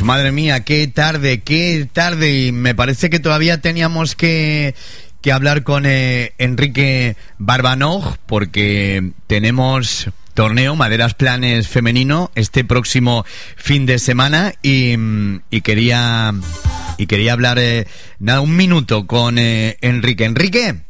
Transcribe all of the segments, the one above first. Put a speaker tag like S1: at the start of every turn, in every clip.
S1: Madre mía, qué tarde, y me parece que todavía teníamos que hablar con Enrique Barbanoj, porque tenemos torneo Maderas Planes femenino este próximo fin de semana y quería hablar un minuto con Enrique. Enrique,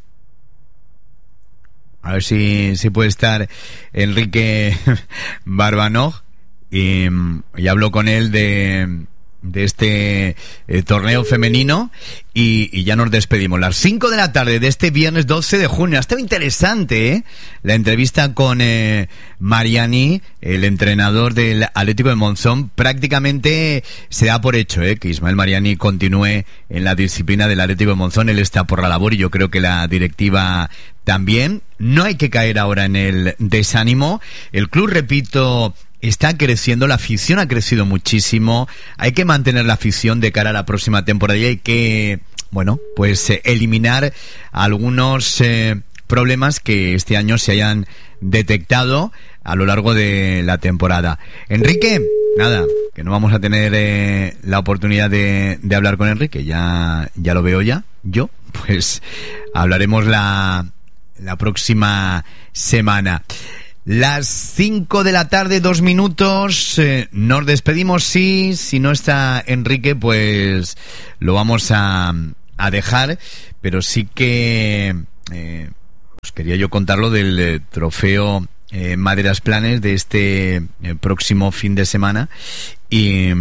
S1: a ver si puede estar Enrique Barbanoj, y hablo con él de este torneo femenino y ya nos despedimos. Las 5 de la tarde de este viernes 12 de junio. Ha estado interesante, la entrevista con Mariani, el entrenador del Atlético de Monzón. Prácticamente se da por hecho que Ismael Mariani continúe en la disciplina del Atlético de Monzón. Él está por la labor y yo creo que la directiva también. No hay que caer ahora en el desánimo. El club, repito, está creciendo, la afición ha crecido muchísimo. Hay que mantener la afición de cara a la próxima temporada y hay que, eliminar algunos problemas que este año se hayan detectado a lo largo de la temporada. Enrique, nada, que no vamos a tener la oportunidad de hablar con Enrique, ya lo veo ya. Pues hablaremos la próxima semana. Las 5 de la tarde, 2 minutos, nos despedimos. Si no está Enrique, pues lo vamos a dejar, pero sí que os quería yo contarlo del trofeo Maderas Planes de este próximo fin de semana. Y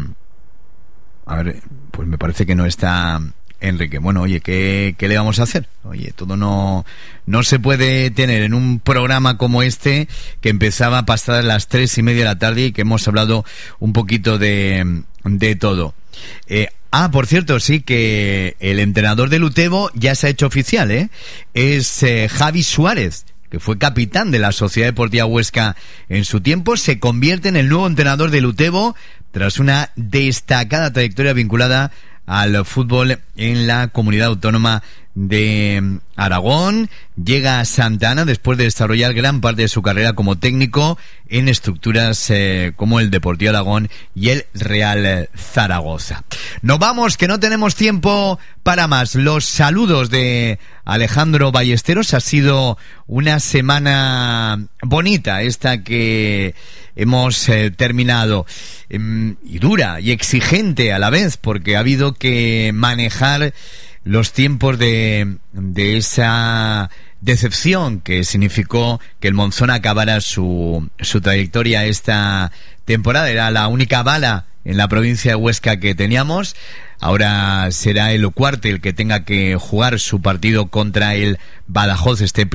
S1: a ver, pues me parece que no está Enrique. Bueno, oye, ¿qué le vamos a hacer? Oye, todo no se puede tener en un programa como este, que empezaba a pasar a las 3:30 de la tarde y que hemos hablado un poquito de todo. Por cierto, sí, que el entrenador del Utebo ya se ha hecho oficial, es Javi Suárez, que fue capitán de la Sociedad Deportiva Huesca en su tiempo. Se convierte en el nuevo entrenador del Utebo tras una destacada trayectoria vinculada al fútbol en la comunidad autónoma de Aragón. Llega a Santa Ana después de desarrollar gran parte de su carrera como técnico en estructuras como el Deportivo Aragón y el Real Zaragoza. Nos vamos, que no tenemos tiempo para más. Los saludos de Alejandro Ballesteros. Ha sido una semana bonita esta que hemos terminado, y dura y exigente a la vez, porque ha habido que manejar los tiempos de esa decepción que significó que el Monzón acabara su trayectoria esta temporada. Era la única bala en la provincia de Huesca que teníamos. Ahora será el Cuarte el que tenga que jugar su partido contra el Badajoz este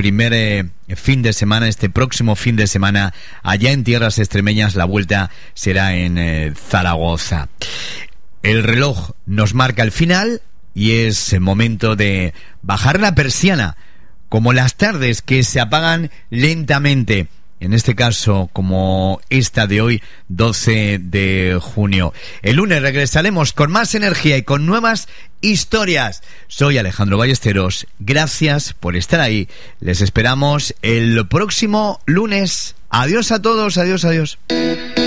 S1: próximo fin de semana allá en tierras extremeñas. La vuelta será en Zaragoza. El reloj nos marca el final y es momento de bajar la persiana, como las tardes que se apagan lentamente, en este caso como esta de hoy, 12 de junio. El lunes regresaremos con más energía y con nuevas historias. Soy Alejandro Ballesteros, gracias por estar ahí. Les esperamos el próximo lunes. Adiós a todos, adiós.